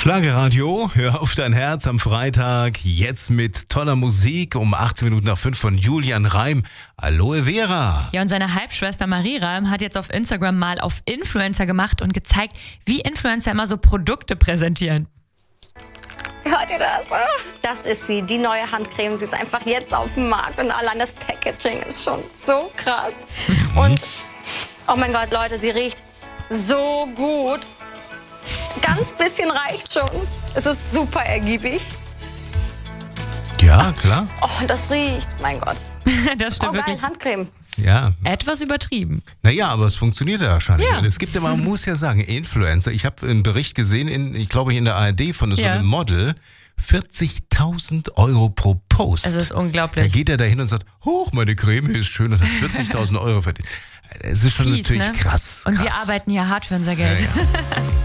Schlagerradio, hör auf dein Herz am Freitag, jetzt mit toller Musik um 18 Minuten nach 5 von Julian Reim, Aloe Vera. Ja, und seine Halbschwester Marie Reim hat jetzt auf Instagram mal auf Influencer gemacht und gezeigt, wie Influencer immer so Produkte präsentieren. Hört ihr das? Das ist sie, die neue Handcreme. Sie ist einfach jetzt auf dem Markt und allein das Packaging ist schon so krass. Und, oh mein Gott, Leute, sie riecht so gut. Ganz bisschen reicht schon. Es ist super ergiebig. Ja, klar. Oh, das riecht, mein Gott. Das stimmt Oh, geil, wirklich. Handcreme. Ja. Etwas übertrieben. Naja, aber es funktioniert ja wahrscheinlich. Ja. Es gibt ja, man muss ja sagen, Influencer. Ich habe einen Bericht gesehen, ich glaube in der ARD von so einem Model. 40.000 Euro pro Post. Es ist Dann unglaublich. geht er da hin und sagt, hoch, meine Creme ist schön und hat 40.000 Euro verdient. Es ist schon Fies, natürlich ne? krass. Und wir krass. arbeiten ja hart für unser Geld. Ja, ja.